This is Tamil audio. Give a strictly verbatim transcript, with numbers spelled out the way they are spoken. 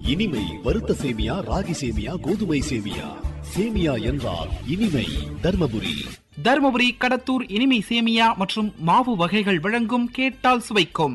இனிமை வறுத்த சேமியா, ராகி சேமியா, கோதுமை சேமியா. சேமியா என்றால் இனிமை. தர்மபுரி தர்மபுரி கடத்தூர் இனிமை சேமியா மற்றும் மாவு வகைகள் வழங்கும் கேட்டால் சுவைக்கும்